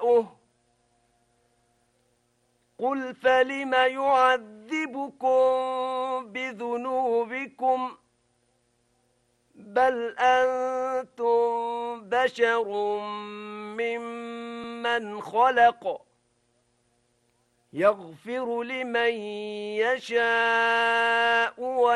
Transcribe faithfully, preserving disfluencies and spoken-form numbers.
يشاؤه قل فلم يعذبكم بذنوبكم بل أنتم بشر ممن خلق يغفر لمن يشاء